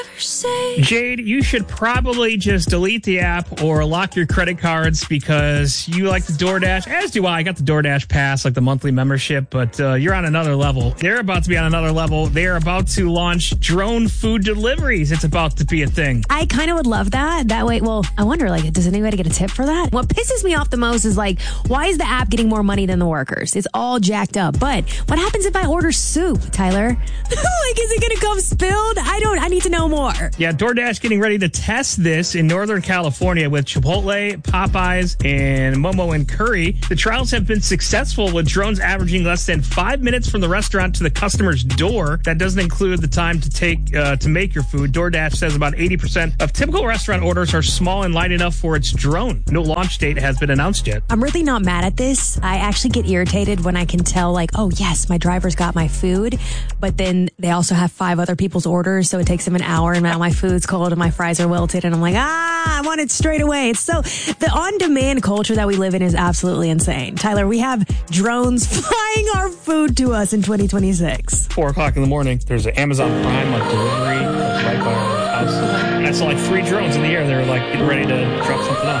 Jade, you should probably just delete the app or lock your credit cards because you like the DoorDash, as do I. I got the DoorDash Pass, like the monthly membership, but you're on another level. They're about to be on another level. They're about to launch drone food deliveries. It's about to be a thing. I kind of would love that. That way, well, I wonder, does anybody get a tip for that? What pisses me off the most is, why is the app getting more money than the workers? It's all jacked up. But what happens if I order soup, Tyler? Is it going to come spilled? I need to know more. Yeah, DoorDash getting ready to test this in Northern California with Chipotle, Popeyes, and Momo and Curry. The trials have been successful with drones averaging less than 5 minutes from the restaurant to the customer's door. That doesn't include the time to make your food. DoorDash says about 80% of typical restaurant orders are small and light enough for its drone. No launch date has been announced yet. I'm really not mad at this. I actually get irritated when I can tell, oh, yes, my driver's got my food, but then they also have 5 other people's orders, so it takes them an hour, and now my food's cold and my fries are wilted, and I'm like, I want it straight away. It's so, the on-demand culture that we live in is absolutely insane. Tyler, we have drones flying our food to us in 2026. 4 o'clock in the morning, there's an Amazon Prime delivery right by our house. And I saw 3 drones in the air. They were getting ready to drop something off.